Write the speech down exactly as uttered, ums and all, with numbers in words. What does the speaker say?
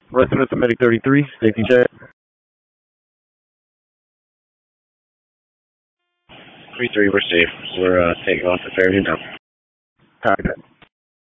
Resident Medic thirty-three, safety check. three three, we're safe. We're uh, taking off the Fairview now. Copy that.